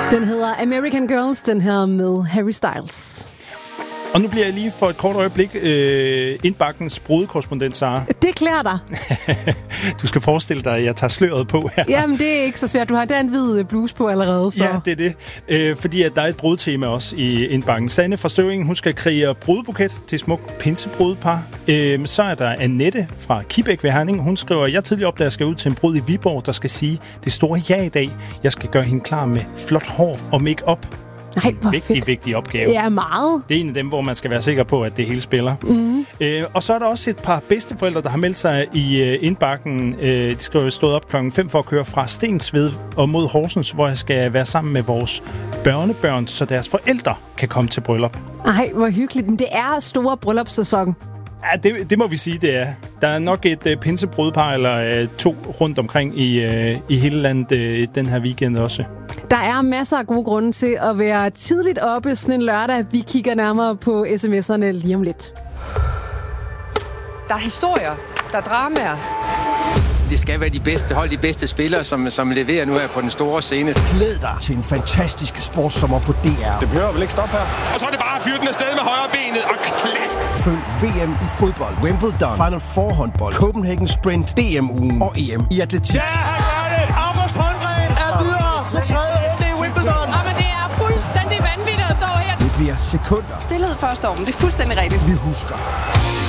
Den hedder American Girls, den her med Harry Styles. Og nu bliver jeg lige for et kort øjeblik indbakkens brudekorrespondent, Sara. Det klæder dig. Du skal forestille dig, at jeg tager sløret på her. Jamen, det er ikke så svært. Du har den hvide bluse på allerede. Så. Ja, det er det. Fordi at der er et brudtema også i indbakken. Sanne fra Støvringen, hun skal kreere brudebuket til smuk pinsebrudepar. Så er der Annette fra Kibæk ved Herning. Hun skriver, jeg tidligere op, da jeg skal ud til en brud i Viborg, der skal sige det store ja i dag. Jeg skal gøre hende klar med flot hår og make-up. Nej, hvor fedt. Vigtig opgave. Ja, meget. Det er en af dem, hvor man skal være sikker på, at det hele spiller. Mm. Og så er der også et par bedsteforældre, der har meldt sig i indbakken. De skriver, stået op 5:00 for at køre fra Stensved og mod Horsens, hvor jeg skal være sammen med vores børnebørn, så deres forældre kan komme til bryllup. Ej, hvor hyggeligt. Men det er store bryllupssæson. Ja, det må vi sige, det er. Der er nok et pinsebrudepar eller to rundt omkring i hele landet den her weekend også. Der er masser af gode grunde til at være tidligt oppe sådan en lørdag. Vi kigger nærmere på sms'erne lige om lidt. Der er historier, der er dramaer. Det skal være de bedste hold, de bedste spillere, som leverer nu her på den store scene. Glæd dig til en fantastisk sportssommer på DR. Det behøver vel ikke stoppe her. Og så er det bare at fyre den afsted med højre benet og klask. Følg VM i fodbold, Wimbledon, Final Four håndbold, Copenhagen Sprint, DM-ugen og EM i atletik. Ja, han gør det! August Holmgren er videre til tredje runde i Wimbledon. Men det er fuldstændig vanvittigt at stå her. Det bliver sekunder. Stilhed første år, men det er fuldstændig rigtigt. Vi husker